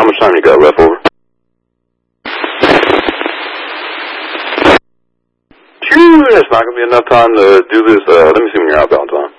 much time you got left, over? Phew, that's not going to be enough time to do this. Let me see when you're outbound time.